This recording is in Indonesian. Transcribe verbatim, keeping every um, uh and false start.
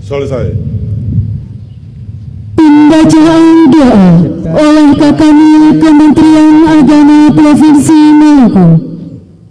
Selesai. Pembacaan doa oleh Kakami Kementerian Agama Provinsi Maluku.